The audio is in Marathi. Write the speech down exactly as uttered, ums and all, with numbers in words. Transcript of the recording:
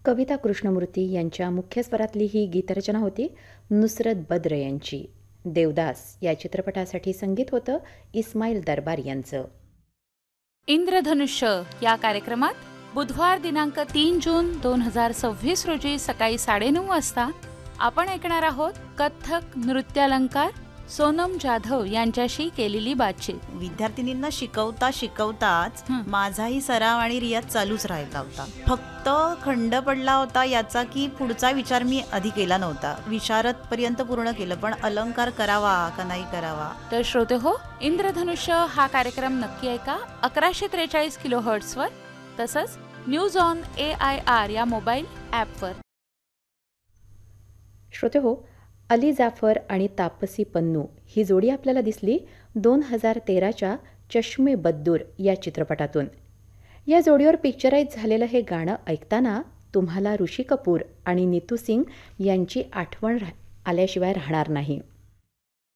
कविता कृष्णमूर्ती यांच्या मुख्य स्वरातली ही गीतरचना होती नुसरत बद्र यांची. देवदास या चित्रपटासाठी संगीत होतं इस्माईल दरबार यांचं. इंद्रधनुष्य या कार्यक्रमात बुधवार दिनांक तीन जून दोन हजार सव्वीस रोजी सकाळी साडेनऊ वाजता आपण ऐकणार आहोत कथ्थक नृत्यालंकार सोनम जाधव यांच्याशी केलेली बातचीत. विद्यार्थिनींना शिकवता शिकवताच माझाही सराव आणि रियाज चालूच राहिला होता. फक्त खंड पडला होता याचा की पुढचा विचार मी आधी केला नव्हता. विशारद पर्यंत पूर्ण केलं, पण अलंकार करावा का नाही करावा. तर श्रोते हो, इंद्रधनुष्य हा कार्यक्रम नक्की ऐका अकराशे त्रेचाळीस किलो हर्ट्सवर, तसंच news on A I R या मोबाईल ॲपवर. श्रोते हो, अली जाफर आणि तापसी पन्नू ही जोडी आपल्याला दिसली दोन हजार तेराच्या चष्मे बद्दूर या चित्रपटातून. या जोडीवर पिक्चराईज झालेलं हे गाणं ऐकताना तुम्हाला ऋषी कपूर आणि नीतू सिंग यांची आठवण आल्याशिवाय राहणार नाही.